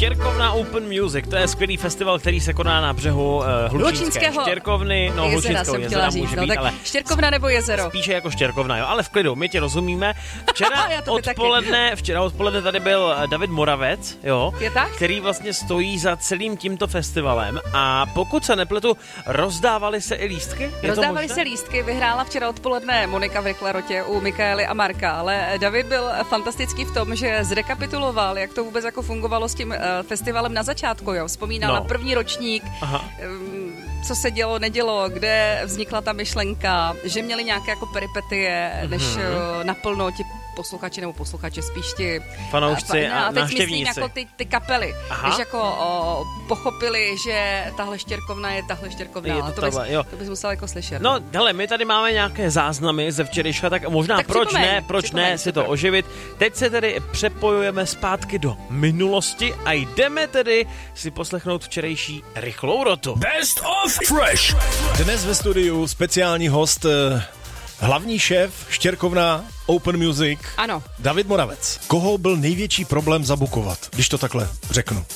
Štěrkovna Open Music, to je skvělý festival, který se koná na břehu Hlučínské Štěrkovny. No, Hlučínského jezera může být, ale Štěrkovna nebo jezero? Spíše jako Štěrkovna, jo, ale v klidu, my tě rozumíme. Včera odpoledne tady byl David Moravec, jo, který vlastně stojí za celým tímto festivalem a pokud se nepletu, rozdávaly se i lístky? Rozdávaly se lístky, vyhrála včera odpoledne Monika v Reklarotě u Mikaely a Marka, ale David byl fantastický v tom, že zrekapituloval, jak to vůbec jako fungovalo s tím festivalem na začátku, jo. Vzpomínal na první ročník, co se dělo, nedělo, kde vznikla ta myšlenka, že měli nějaké jako peripetie, než naplno ti posluchači spíš ti fanoušci a teď návštěvníci. Myslím jako ty kapely, když jako pochopili, že tahle Štěrkovna je tahle Štěrkovna. To bys musel jako slyšet. No, hele, my tady máme nějaké záznamy ze včerejška, tak možná proč ne si to oživit. Teď se tedy přepojujeme zpátky do minulosti a jdeme tedy si poslechnout včerejší rychlou rotu. Best of Fresh. Dnes ve studiu speciální host, hlavní šéf Štěrkovna Open Music, ano. David Moravec. Koho byl největší problém zabukovat, když to takhle řeknu?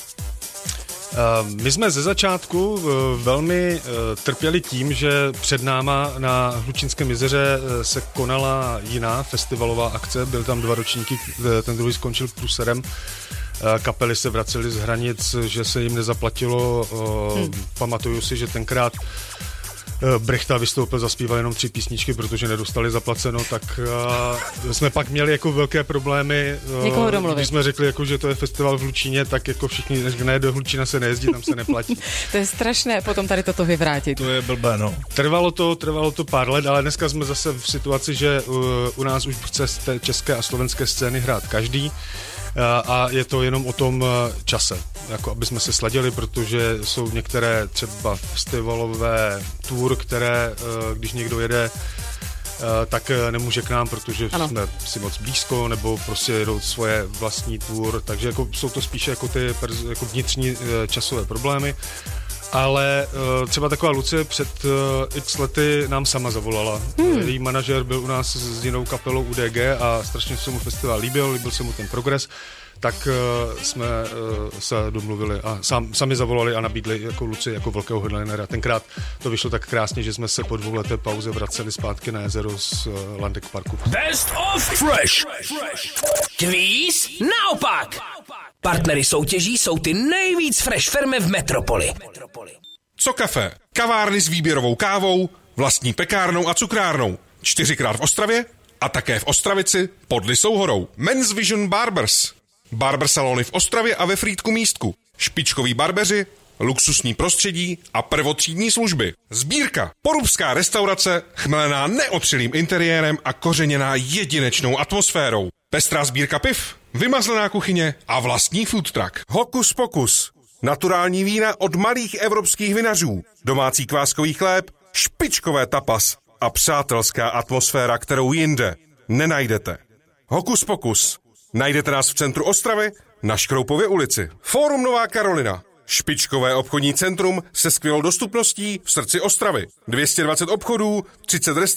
My jsme ze začátku velmi trpěli tím, že před náma na Hlučínském jezeře se konala jiná festivalová akce, byly tam 2 ročníky, ten druhý skončil průserem. Kapely se vracely z hranic, že se jim nezaplatilo. Pamatuju si, že tenkrát Brechta vystoupil, zaspíval jenom 3 písničky, protože nedostali zaplaceno, tak jsme pak měli jako velké problémy. Někoho domluvit. Když jsme řekli, jako, že to je festival v Hlučíně, tak jako všichni, ne, do Hlučína se nejezdí, tam se neplatí. To je strašné potom tady toto vyvrátit. To je blbé, no. Trvalo to pár let, ale dneska jsme zase v situaci, že u nás už chce z té české a slovenské scény hrát každý. A je to jenom o tom čase, jako aby jsme se sladili, protože jsou některé třeba festivalové tour, které, když někdo jede, tak nemůže k nám, protože jsme si moc blízko, nebo prostě jedou svoje vlastní tour, takže jako, jsou to spíše jako ty jako vnitřní časové problémy. Ale třeba taková Lucie před x lety nám sama zavolala. Její manažer byl u nás s jinou kapelou UDG a strašně se mu festival líbil se mu ten progres, tak jsme se domluvili a sami zavolali a nabídli jako Luci jako velkého headlinera. Tenkrát to vyšlo tak krásně, že jsme se po 2leté pauze vraceli zpátky na jezero z Landek Parku. Best of Fresh. Kvíz naopak. Partnery soutěží jsou ty nejvíc fresh firmy v metropoli. Co kafe? Kavárny s výběrovou kávou, vlastní pekárnou a cukrárnou. 4krát v Ostravě a také v Ostravici pod Lysou horou. Men's Vision Barbers. Barber salony v Ostravě a ve Frýdku Místku. Špičkoví barbeři, luxusní prostředí a prvotřídní služby. Sbírka. Porubská restaurace, chmelená neotřelým interiérem a kořeněná jedinečnou atmosférou. Pestrá sbírka piv, vymazlená kuchyně a vlastní food truck. Hokus pokus. Naturální vína od malých evropských vinařů. Domácí kváskový chléb, špičkové tapas a přátelská atmosféra, kterou jinde nenajdete. Hokus pokus. Najdete nás v centru Ostravy na Škroupově ulici. Fórum Nová Karolina. Špičkové obchodní centrum se skvělou dostupností v srdci Ostravy. 220 obchodů, 30 restaurací.